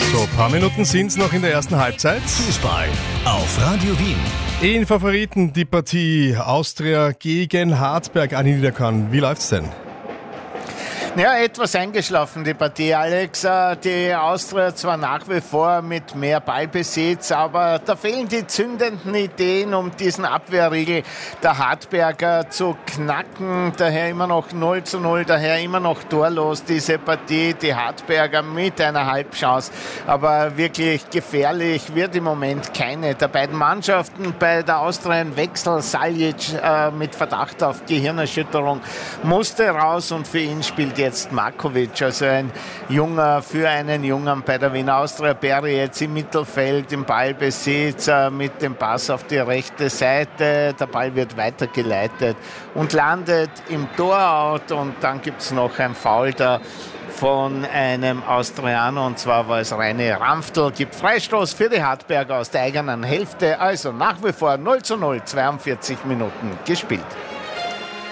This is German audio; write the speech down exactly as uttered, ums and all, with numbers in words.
So, ein paar Minuten sind es noch in der ersten Halbzeit. Fußball auf Radio Wien. In Favoriten die Partie Austria gegen Hartberg an Niederkorn. Wie läuft's denn? Ja, etwas eingeschlafen, die Partie, Alex. Die Austria zwar nach wie vor mit mehr Ballbesitz, aber da fehlen die zündenden Ideen, um diesen Abwehrriegel der Hartberger zu knacken. Daher immer noch null zu null, daher immer noch torlos diese Partie. Die Hartberger mit einer Halbchance, aber wirklich gefährlich wird im Moment keine der beiden Mannschaften. Bei der Austria ein Wechsel, Saljic äh, mit Verdacht auf Gehirnerschütterung musste raus und für ihn spielt jetzt Markovic, also ein Junger für einen Jungen bei der Wiener Austria. Berry jetzt im Mittelfeld, im Ballbesitz äh, mit dem Pass auf die rechte Seite. Der Ball wird weitergeleitet und landet im Tor-Out und dann gibt es noch ein Foul da von einem Austrianer und zwar war es Reine Ramftl. Gibt Freistoß für die Hartberger aus der eigenen Hälfte. Also nach wie vor null zu null, zweiundvierzig Minuten gespielt.